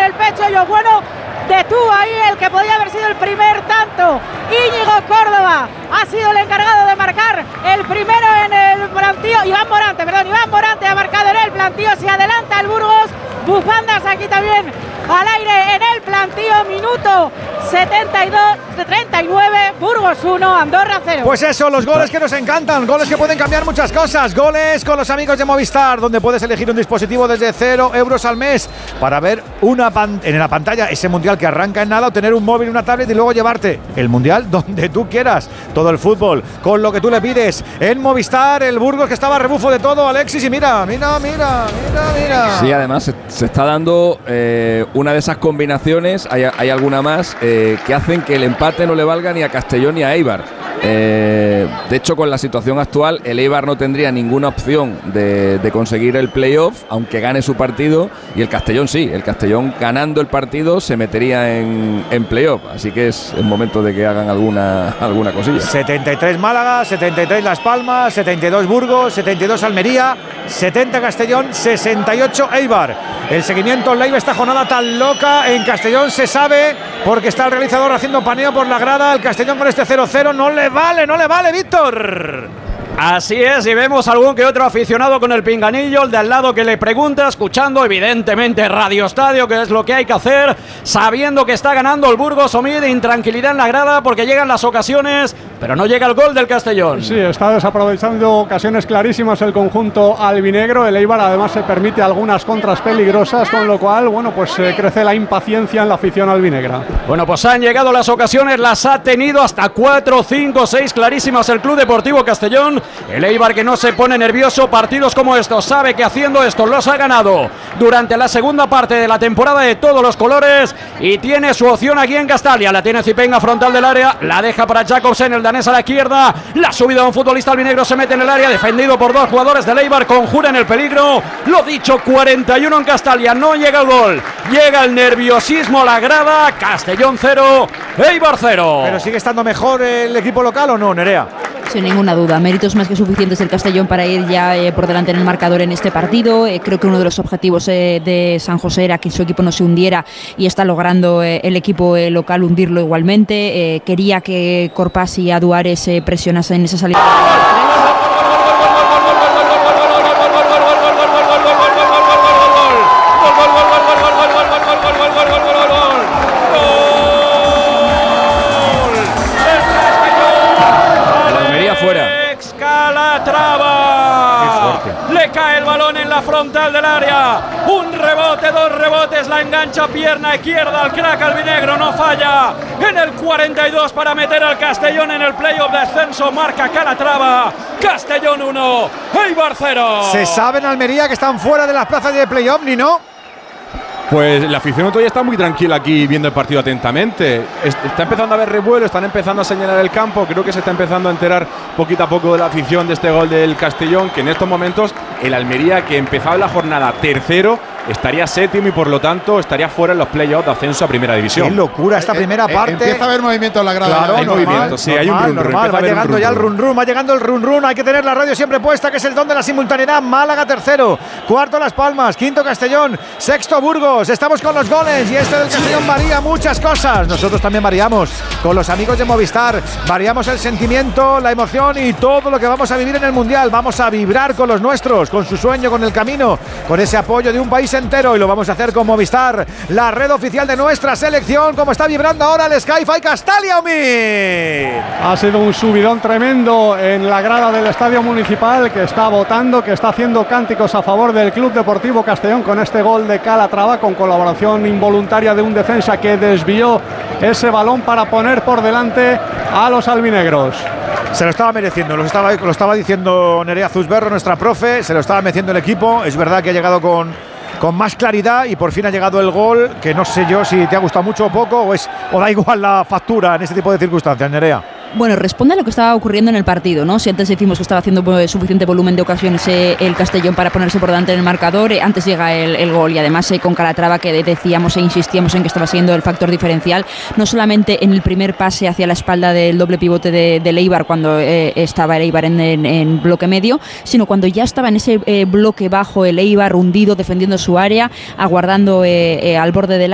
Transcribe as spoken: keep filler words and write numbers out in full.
el pecho. Yo bueno, detuvo ahí el que podía haber sido el primer tanto. Íñigo Córdoba ha sido el encargado de marcar el primero en el plantío. Iván Morante, perdón, Iván Morante ha marcado en el plantío. Se adelanta el Burgos. Bufandas aquí también al aire en el plantío. Minuto setenta y dos, treinta y nueve, Burgos uno, Andorra cero. Pues eso, los goles que nos encantan, goles que pueden cambiar muchas cosas, goles con los amigos de Movistar, donde puedes elegir un dispositivo desde cero euros al mes para ver una pan- en la pantalla ese mundial que arranca en nada, o tener un móvil, una tablet y luego llevarte el mundial donde tú quieras, todo el fútbol, con lo que tú le pides. En Movistar, el Burgos que estaba a rebufo de todo, Alexis, y mira, mira, mira, mira, mira. Sí, además se, se está dando eh, una de esas combinaciones, hay, hay alguna más, eh, que hacen que el empate no le valga ni a Castellón ni a Eibar. Eh, de hecho, con la situación actual, el Eibar no tendría ninguna opción de, de conseguir el playoff, aunque gane su partido, y el Castellón sí. El Castellón, ganando el partido, se metería en, en playoff. Así que es el momento de que hagan alguna, alguna cosilla. setenta y tres Málaga, setenta y tres Las Palmas, setenta y dos Burgos, setenta y dos Almería, setenta Castellón, sesenta y ocho Eibar. El seguimiento live, esta jornada tan loca en Castellón se sabe, porque está el realizador haciendo paneo por la grada. El Castellón con este cero cero no le vale, no le vale, Víctor. Así es, y vemos algún que otro aficionado con el pinganillo, el de al lado que le pregunta, escuchando evidentemente Radio Estadio, que es lo que hay que hacer, sabiendo que está ganando el Burgos. Omid, intranquilidad en la grada porque llegan las ocasiones, pero no llega el gol del Castellón. Sí, está desaprovechando ocasiones clarísimas el conjunto albinegro. El Eibar además se permite algunas contras peligrosas, con lo cual, bueno, pues eh, crece la impaciencia en la afición albinegra. Bueno, pues han llegado las ocasiones, las ha tenido hasta cuatro, cinco, seis clarísimas el Club Deportivo Castellón. El Eibar que no se pone nervioso, partidos como estos, sabe que haciendo esto los ha ganado durante la segunda parte de la temporada de todos los colores, y tiene su opción aquí en Castalia. La tiene Zipenga, frontal del área, la deja para Jacobsen, el danés a la izquierda, la subida de un futbolista albinegro, se mete en el área, defendido por dos jugadores del Eibar, conjuran el peligro. Lo dicho, cuarenta y uno en Castalia, no llega el gol, llega el nerviosismo a la grada. Castellón cero, Eibar cero. Pero sigue estando mejor el equipo local, ¿o no, Nerea? Sin ninguna duda, méritos más que suficientes del Castellón para ir ya eh, por delante en el marcador en este partido. Eh, creo que uno de los objetivos eh, de San José era que su equipo no se hundiera, y está logrando eh, el equipo eh, local hundirlo igualmente. Eh, quería que Corpas y Aduares eh, presionasen en esa salida. Le cae el balón en la frontal del área, un rebote, dos rebotes, la engancha pierna izquierda al crack albinegro, no falla en el cuarenta y dos para meter al Castellón en el playoff de ascenso. Marca Calatrava, Castellón uno, Eibar cero. ¿Se sabe en Almería que están fuera de las plazas de playoff, ni no? Pues la afición todavía está muy tranquila aquí viendo el partido atentamente. Está empezando a haber revuelo, están empezando a señalar el campo. Creo que se está empezando a enterar poquito a poco de la afición de este gol del Castellón, que en estos momentos el Almería, que empezaba la jornada tercero, estaría séptimo y por lo tanto estaría fuera en los playoffs de ascenso a primera división. ¡Qué locura esta primera eh, parte! Eh, empieza a haber movimiento en la grada. Claro, hay normal, movimiento, sí, normal, hay un run, run, normal. Va llegando run, ya el run. run run, va llegando el run run. Hay que tener la radio siempre puesta, que es el don de la simultaneidad. Málaga tercero, cuarto Las Palmas, quinto Castellón, sexto Burgos. Estamos con los goles y este del Castellón varía muchas cosas. Nosotros también variamos con los amigos de Movistar. Variamos el sentimiento, la emoción y todo lo que vamos a vivir en el Mundial. Vamos a vibrar con los nuestros, con su sueño, con el camino, con ese apoyo de un país entero, y lo vamos a hacer con Movistar, la red oficial de nuestra selección. Como está vibrando ahora el Sky-Fi Castalia, Omid. Ha sido un subidón tremendo en la grada del Estadio Municipal, que está votando, que está haciendo cánticos a favor del Club Deportivo Castellón con este gol de Calatrava, con colaboración involuntaria de un defensa que desvió ese balón para poner por delante a los albinegros. Se lo estaba mereciendo, lo estaba, lo estaba diciendo Nerea Zuzberro, nuestra profe, se lo estaba mereciendo el equipo. Es verdad que ha llegado con, con más claridad y por fin ha llegado el gol, que no sé yo si te ha gustado mucho o poco, o, es, o da igual la factura en este tipo de circunstancias, Nerea. Bueno, responde a lo que estaba ocurriendo en el partido, ¿no? Si antes decimos que estaba haciendo pues, suficiente volumen de ocasiones eh, el Castellón para ponerse por delante en el marcador, eh, antes llega el, el gol, y además eh, con Calatrava, que decíamos e insistíamos en que estaba siendo el factor diferencial, no solamente en el primer pase hacia la espalda del doble pivote de, de Eibar, cuando eh, estaba el Eibar en, en, en bloque medio, sino cuando ya estaba en ese eh, bloque bajo el Eibar hundido, defendiendo su área, aguardando eh, eh, al borde del